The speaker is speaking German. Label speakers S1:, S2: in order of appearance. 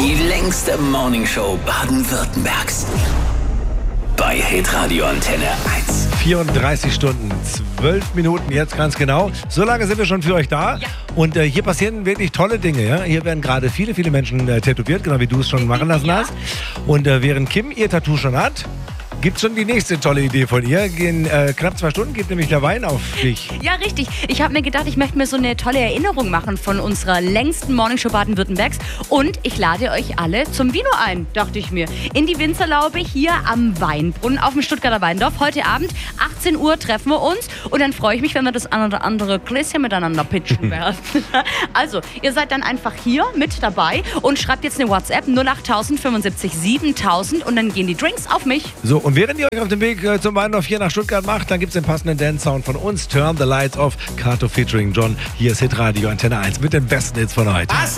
S1: Die längste Morningshow Baden-Württembergs. Bei Hitradio Antenne 1.
S2: 34 Stunden, 12 Minuten jetzt ganz genau. So lange sind wir schon für euch da.
S3: Ja.
S2: Und hier passieren wirklich tolle Dinge. Ja? Hier werden gerade viele, viele Menschen tätowiert, genau wie du es schon machen lassen hast. Und während Kim ihr Tattoo schon hat, gibt es schon die nächste tolle Idee von ihr. In knapp 2 Stunden geht nämlich der Wein auf dich.
S3: Ja, richtig. Ich habe mir gedacht, ich möchte mir so eine tolle Erinnerung machen von unserer längsten Morningshow Baden-Württembergs. Und ich lade euch alle zum Vino ein, dachte ich mir. In die Winzerlaube hier am Weinbrunnen auf dem Stuttgarter Weindorf. Heute Abend, 18 Uhr, treffen wir uns. Und dann freue ich mich, wenn wir das ein oder andere Gläschen miteinander pitchen werden. Also, ihr seid dann einfach hier mit dabei und schreibt jetzt eine WhatsApp 08000 75 7000 und dann gehen die Drinks auf mich.
S2: So, und während ihr euch auf den Weg zum Weindorf hier nach Stuttgart macht, dann gibt es den passenden Dance-Sound von uns. Turn the Lights Off, Kato featuring John. Hier ist Hitradio Antenne 1 mit den besten Hits von heute.